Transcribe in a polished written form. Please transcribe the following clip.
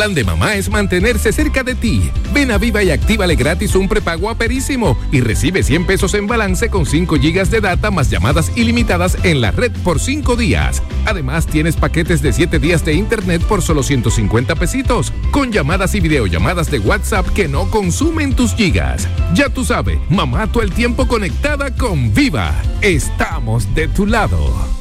plan de mamá es mantenerse cerca de ti. Ven a Viva y actívale gratis un prepago aperísimo y recibe 100 pesos en balance con 5 gigas de data más llamadas ilimitadas en la red por 5 días. Además, tienes paquetes de 7 días de internet por solo 150 pesitos, con llamadas y videollamadas de WhatsApp que no consumen tus gigas. Ya tú sabes, mamá todo el tiempo conectada con Viva. Estamos de tu lado.